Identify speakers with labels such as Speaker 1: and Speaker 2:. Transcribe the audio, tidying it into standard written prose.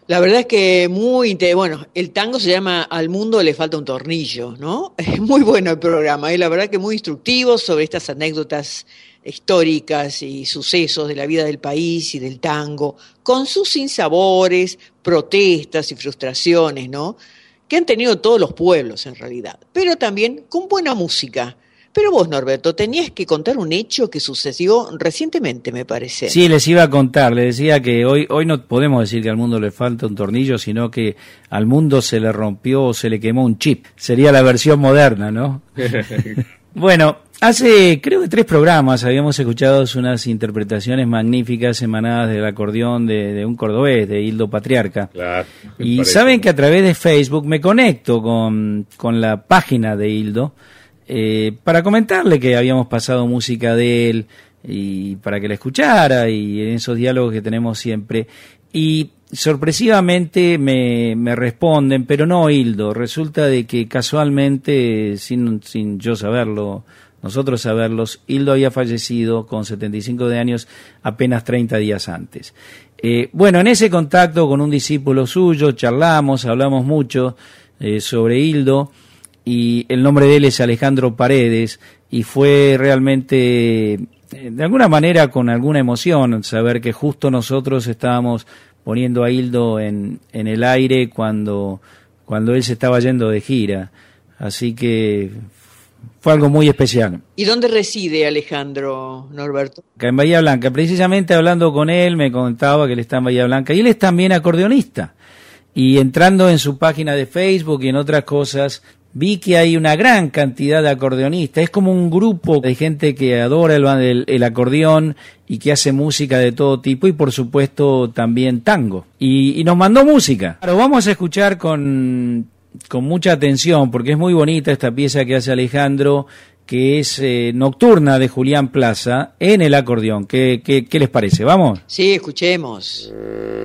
Speaker 1: La verdad es que bueno, el tango se llama Al mundo le falta un tornillo, ¿no? Es muy bueno el programa, y la verdad que muy instructivo sobre estas anécdotas históricas y sucesos de la vida del país y del tango, con sus sinsabores, protestas y frustraciones, ¿no? Que han tenido todos los pueblos en realidad, pero también con buena música. Pero vos, Norberto, tenías que contar un hecho que sucedió recientemente, me parece.
Speaker 2: Sí, les iba a contar, les decía que hoy no podemos decir que al mundo le falta un tornillo, sino que al mundo se le rompió o se le quemó un chip. Sería la versión moderna, ¿no? Bueno, hace creo que 3 programas habíamos escuchado unas interpretaciones magníficas emanadas del acordeón de un cordobés, de Hildo Patriarca.
Speaker 3: Claro,
Speaker 2: y saben que a través de Facebook me conecto con la página de Hildo, para comentarle que habíamos pasado música de él y para que la escuchara, y en esos diálogos que tenemos siempre, y sorpresivamente me responden, pero no Hildo. Resulta de que casualmente, sin yo saberlo, nosotros saberlos, Hildo había fallecido con 75 de años apenas 30 días antes. Bueno, en ese contacto con un discípulo suyo hablamos mucho sobre Hildo, y el nombre de él es Alejandro Paredes, y fue realmente, de alguna manera, con alguna emoción, saber que justo nosotros estábamos poniendo a Hildo en el aire cuando él se estaba yendo de gira. Así que fue algo muy especial.
Speaker 1: ¿Y dónde reside Alejandro, Norberto?
Speaker 2: Acá en Bahía Blanca. Precisamente hablando con él, me contaba que él está en Bahía Blanca, y él es también acordeonista. Y entrando en su página de Facebook y en otras cosas, vi que hay una gran cantidad de acordeonistas. Es como un grupo de gente que adora el acordeón y que hace música de todo tipo, y por supuesto también tango. Y nos mandó música. Ahora vamos a escuchar con mucha atención, porque es muy bonita esta pieza que hace Alejandro, que es Nocturna, de Julián Plaza, en el acordeón. ¿Qué les parece? ¿Vamos?
Speaker 1: Sí, escuchemos.